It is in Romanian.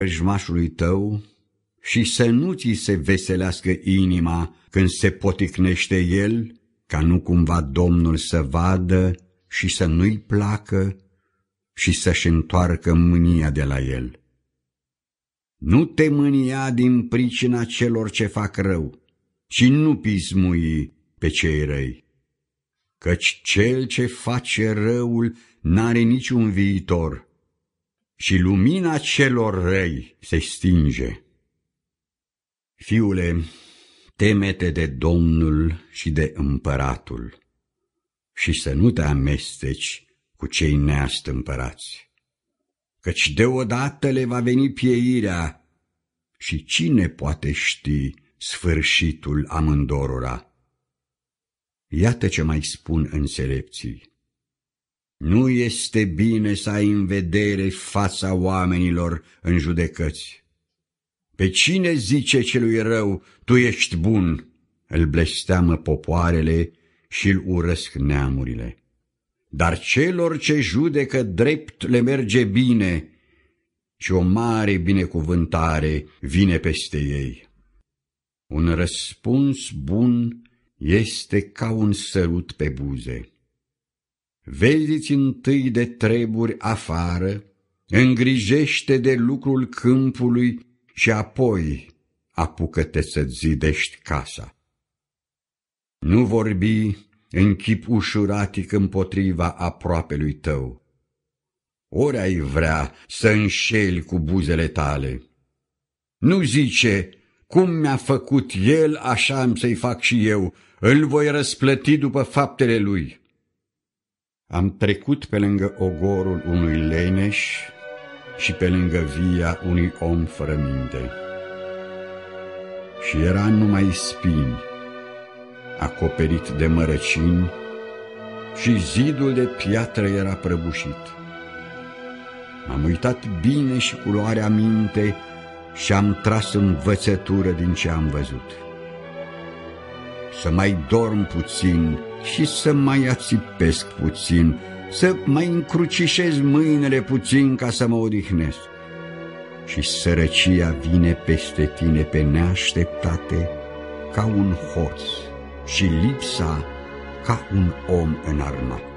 vrăjmașului tău și să nu ți se veselească inima când se poticnește el, ca nu cumva Domnul să vadă și să nu-i placă și să-și întoarcă mânia de la el. Nu te mânia din pricina celor ce fac rău, ci nu pismui pe cei răi, căci cel ce face răul n-are niciun viitor și lumina celor răi se stinge. Fiule, teme-te de Domnul și de împăratul și să nu te amesteci cu cei neastâmpărați, căci deodată le va veni pieirea și cine poate ști sfârșitul amândorora? Iată ce mai spun înțelepții. Nu este bine să ai în vedere fața oamenilor în judecăți. Pe cine zice celui rău, tu ești bun, îl blesteamă popoarele și îl urăsc neamurile. Dar celor ce judecă drept le merge bine și o mare binecuvântare vine peste ei. Un răspuns bun este ca un sărut pe buze. Vezi-ți întâi de treburi afară, îngrijește de lucrul câmpului și apoi apucă-te să-ți zidești casa. Nu vorbi în chip ușuratic împotriva aproapelui tău. Ori ai vrea să înșeli cu buzele tale. Nu zice, cum mi-a făcut el, așa am să-i fac și eu, îl voi răsplăti după faptele lui. Am trecut pe lângă ogorul unui leneș și pe lângă via unui om fără minte. Și era numai spini, acoperit de mărăcini, și zidul de piatră era prăbușit. M-am uitat bine și cu luarea minte și am tras învățătură din ce am văzut. Să mai dorm puțin și să mai ațipesc puțin, să mai încrucișez mâinile puțin ca să mă odihnesc. Și sărăcia vine peste tine pe neașteptate ca un hoț și lipsa ca un om înarmat.